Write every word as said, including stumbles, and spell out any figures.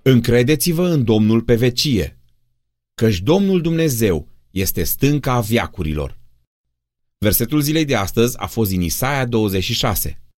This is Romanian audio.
Încredeți-vă în Domnul pe vecie, căci Domnul Dumnezeu este stânca veacurilor. Versetul zilei de astăzi a fost din Isaia douăzeci și șase.